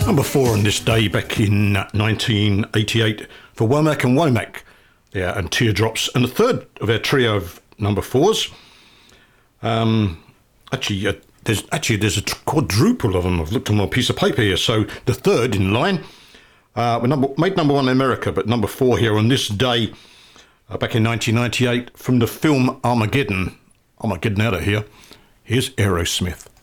Number 4 on this day back in 1988 for Womack and Womack. Yeah, and Teardrops. And the third of our trio of number 4s. There's a quadruple of them. I've looked on my piece of paper here. So the third in line, made number 1 in America, but number 4 here on this day back in 1998 from the film Armageddon. Armageddon out of here. Here's Aerosmith.